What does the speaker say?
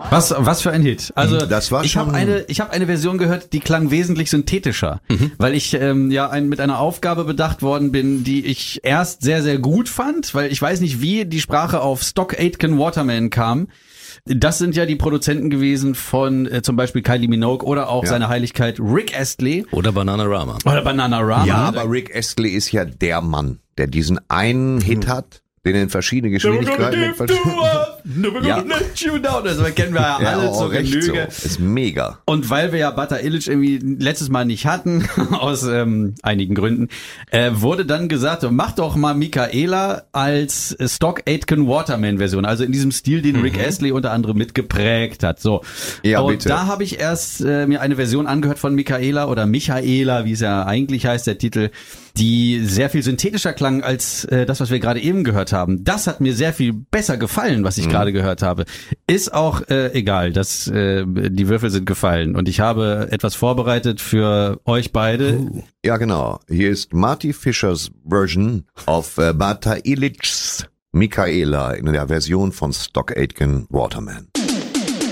Was für ein Hit. Also das war ich habe eine Version gehört, die klang wesentlich synthetischer, weil ich mit einer Aufgabe bedacht worden bin, die ich erst sehr, sehr gut fand, weil ich weiß nicht, wie die Sprache auf Stock Aitken Waterman kam. Das sind ja die Produzenten gewesen von zum Beispiel Kylie Minogue oder auch seine Heiligkeit Rick Astley. Oder Bananarama. Ja, aber Rick Astley ist ja der Mann, der diesen einen Hit hat, den in verschiedene Geschwindigkeiten... Ja. Das kennen wir ja alle zur Genüge. So. Ist mega. Und weil wir ja Butter Illich irgendwie letztes Mal nicht hatten, aus einigen Gründen, wurde dann gesagt, mach doch mal Michaela als Stock Aitken Waterman Version, also in diesem Stil, den Rick Astley unter anderem mitgeprägt hat. So. Ja, und bitte. da habe ich erst mir eine Version angehört von Michaela oder Michaela, wie es ja eigentlich heißt, der Titel, die sehr viel synthetischer klang als das, was wir gerade eben gehört haben. Das hat mir sehr viel besser gefallen, was ich gerade gehört habe. Ist auch egal, die Würfel sind gefallen und ich habe etwas vorbereitet für euch beide. Ja, genau. Hier ist Marty Fischers Version of Butter Illich's Michaela in der Version von Stock Aitken Waterman.